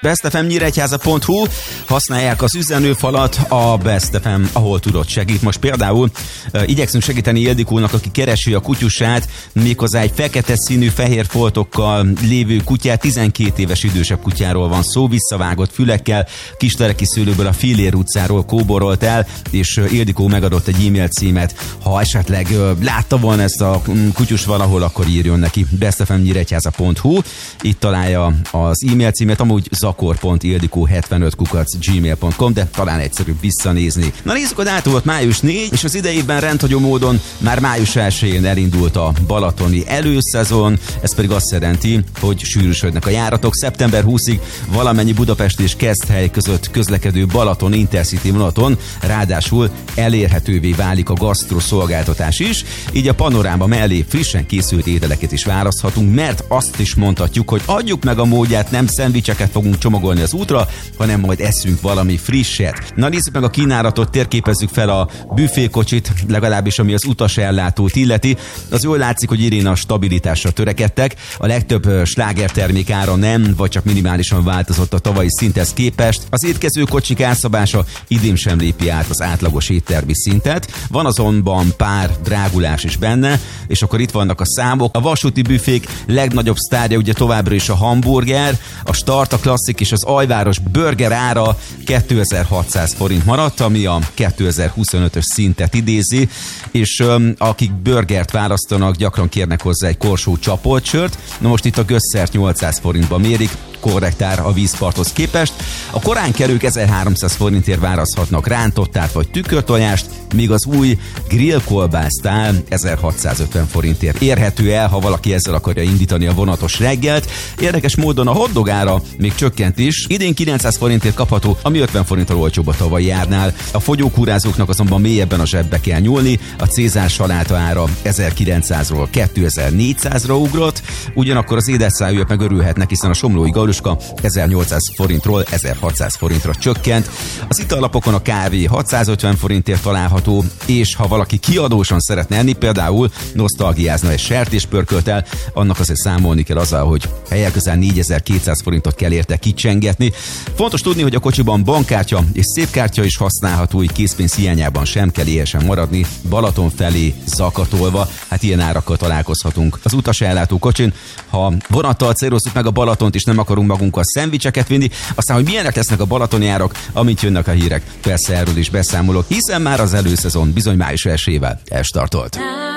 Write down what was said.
bestfm.nyíregyháza.hu, használják az üzenőfalat, a Best FM, ahol tudod, segít. Most például igyekszünk segíteni Ildikónak, aki keresi a kutyusát, méghozzá egy fekete színű fehér foltokkal lévő kutyát, 12 éves idősebb kutyáról van szó, visszavágott fülekkel, Kisteleki szőlőből a Fillér utcáról kóborolt el, és Ildikó megadott egy e-mail címet. Ha esetleg látta volna ezt a kutyus valahol, akkor írjon neki. bestfm.nyíregyháza.hu, itt találja az e-mail címet, amúgy zakor.ildikó75@gmail.com, de talán egyszerűbb visszanézni. Na nézzük a dátumot, május 4, és az idejében rendhagyó módon már május 1-én elindult a balatoni előszezon, ez pedig azt jelenti, hogy sűrűsödnek a járatok. Szeptember 20-ig valamennyi Budapest és Keszthely között közlekedő Balaton Intercity vonaton ráadásul elérhetővé válik a gasztroszolgáltatás is, így a panoráma mellé frissen készült ételeket is választhatunk, mert azt is mondhatjuk, hogy adjuk meg a módját, nem szendvicseket fogunk csomagolni az útra, hanem majd eszünk valami frisset. Na nézzük meg a kínálatot, térképezzük fel a büfékocsit, legalábbis ami az utasellátót illeti. Az jól látszik, hogy idén a stabilitásra törekedtek. A legtöbb slágertermék ára nem, vagy csak minimálisan változott a tavalyi szinthez képest. Az étkező kocsik árszabása idén sem lépi át az átlagos éttermi szintet. Van azonban pár drágulás is benne, és akkor itt vannak a számok. A vasúti büfék legnagyobb sztárja ugye továbbra is a hamburger, a Start, a Klasszik és az Alváros burger ára 2600 forint maradt, ami a 2025-ös szintet idézi, és akik burgert választanak, gyakran kérnek hozzá egy korsó csapolt sört. Na most itt a Gösszert 800 forintba mérik, korrekt ár a vízparthoz képest. A koránkelők 1300 forintért választhatnak rántottát vagy tükörtojást, míg az új grillkolbásztál 1650 forintért érhető el, ha valaki ezzel akarja indítani a vonatos reggelt. Érdekes módon a hotdog ára még csökkent is. Idén 900 forintért kapható, ami 50 forinttal olcsóbb a tavalyi árnál. A fogyókúrázóknak azonban mélyebben a zsebbe kell nyúlni. A Cézár saláta ára 1900-ról 2400-ra ugrott. Ugyanakkor az édesszájúak meg örülhetnek, hiszen a somlói galuska 1800 forintról 1600 forintra csökkent. Az itallapokon a kávé 650 forintért található, és ha valaki kiadósan szeretne enni, például nosztalgiázna egy sertéspörkölttel, annak azért számolni kell azzal, hogy helyek közel 4200 forintot kell érte kicsengetni. Fontos tudni, hogy a kocsiban bankkártya és szépkártya is használható, így készpénz hiányában sem kell éhesen maradni, Balaton felé zakatolva. Hát ilyen árakkal találkozhatunk az utasellátó kocsin. Ha vonattal célozzuk meg a Balatont, és nem akarunk magunkkal szendvicseket vinni, aztán, hogy milyenek lesznek a balatoni árak, amint jönnek a hírek, persze erről is beszámolok, hiszen már az előszezon bizony május 1-ével elstartolt.